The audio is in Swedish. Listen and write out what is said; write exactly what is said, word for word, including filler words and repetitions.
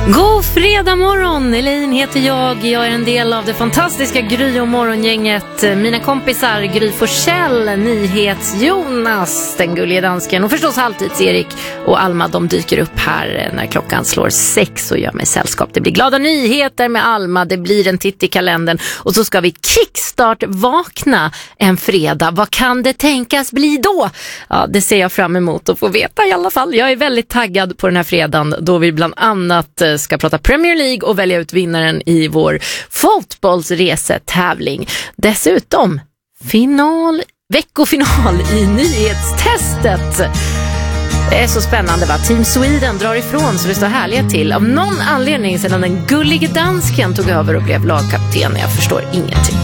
God fredag morgon, Elin heter jag. Jag är en del av det fantastiska Gry och morgongänget. Mina kompisar Gry Forssell, NyhetsJonas, den gulliga dansken och förstås Halvtids-Erik och Alma, de dyker upp här när klockan slår sex och gör mig sällskap. Det blir glada nyheter med Alma, det blir en titt i kalendern och så ska vi kickstart vakna en fredag. Vad kan det tänkas bli då? Ja, det ser jag fram emot att få veta i alla fall. Jag är väldigt taggad på den här fredagen då vi bland annat ska prata Premier League och välja ut vinnaren i vår fotbollsresetävling. Dessutom final, veckofinal i nyhetstestet. Det är så spännande, va? Team Sweden drar ifrån så det står härliga till. Av någon anledning sedan den gullige dansken tog över och blev lagkapten. Jag förstår ingenting.